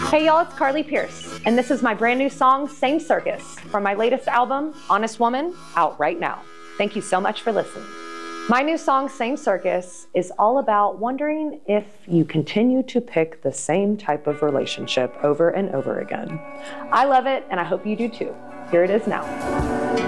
Hey y'all, it's Carly Pearce, and this is my brand new song, Same Circus, from my latest album, Honest Woman, out right now. Thank you so much for listening. My new song, Same Circus, is all about wondering if you continue to pick the same type of relationship over and over again. I love it, and I hope you do too. Here it is now.